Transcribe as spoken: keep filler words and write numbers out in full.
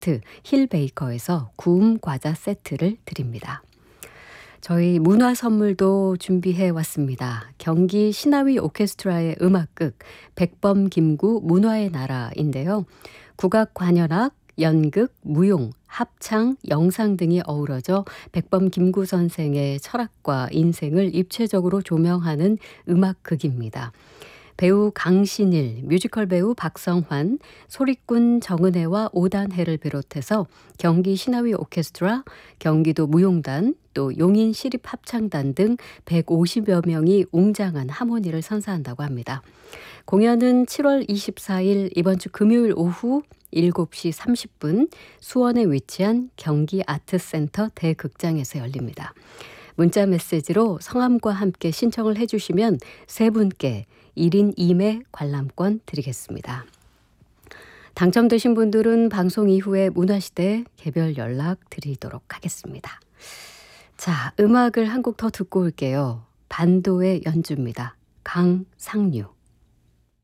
아트 힐베이커에서 구움 과자 세트를 드립니다. 저희 문화 선물도 준비해 왔습니다. 경기 신하위 오케스트라의 음악극 백범김구 문화의 나라인데요. 국악 관현악, 연극, 무용, 합창, 영상 등이 어우러져 백범김구 선생의 철학과 인생을 입체적으로 조명하는 음악극입니다. 배우 강신일, 뮤지컬 배우 박성환, 소리꾼 정은혜와 오단혜를 비롯해서 경기 신하위 오케스트라, 경기도 무용단, 또 용인 시립합창단 등 백오십여 명이 웅장한 하모니를 선사한다고 합니다. 공연은 칠월 이십사일 이번 주 금요일 오후 일곱 시 삼십 분 수원에 위치한 경기 아트센터 대극장에서 열립니다. 문자 메시지로 성함과 함께 신청을 해주시면 세 분께 일 인 이 매 관람권 드리겠습니다. 당첨되신 분들은 방송 이후에 문화시대 개별 연락 드리도록 하겠습니다. 자, 음악을 한 곡 더 듣고 올게요. 반도의 연주입니다. 강상류.